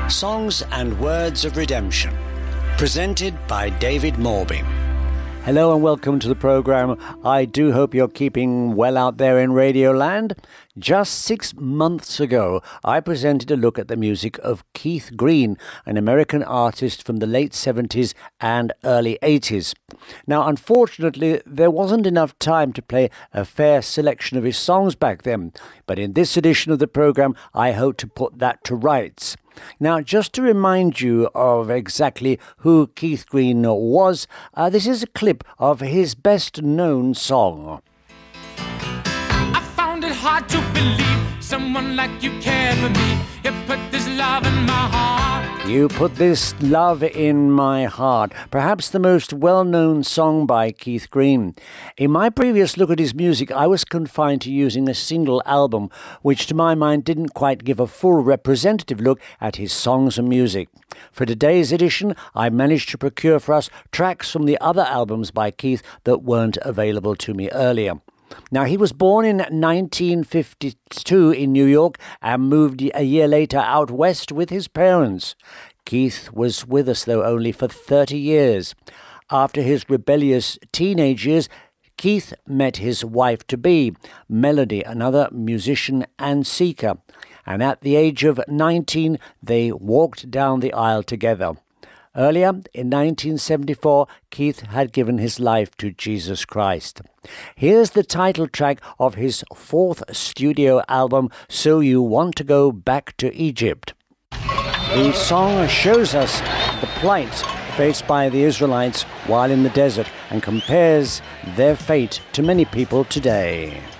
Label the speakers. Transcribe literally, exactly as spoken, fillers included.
Speaker 1: Songs and Words of Redemption, presented by David Morby.
Speaker 2: Hello and welcome to the programme. I do hope you're keeping well out there in Radioland. Just six months ago, I presented a look at the music of Keith Green, an American artist from the late seventies and early eighties. Now, unfortunately, there wasn't enough time to play a fair selection of his songs back then, but in this edition of the programme, I hope to put that to rights. Now, just to remind you of exactly who Keith Green was, uh, this is a clip of his best-known song.
Speaker 3: I found it hard to believe someone like you cared for me. You put this love in my heart.
Speaker 2: You Put This Love in My Heart, perhaps the most well-known song by Keith Green. In my previous look at his music, I was confined to using a single album, which to my mind didn't quite give a full representative look at his songs and music. For today's edition, I managed to procure for us tracks from the other albums by Keith that weren't available to me earlier. Now, he was born in nineteen fifty-two in New York and moved a year later out west with his parents. Keith was with us, though, only for thirty years. After his rebellious teenage years, Keith met his wife-to-be, Melody, another musician and seeker. And at the age of nineteen, they walked down the aisle together. Earlier, in nineteen seventy-four, Keith had given his life to Jesus Christ. Here's the title track of his fourth studio album, So You Want to Go Back to Egypt. The song shows us the plight faced by the Israelites while in the desert and compares their fate to many people today.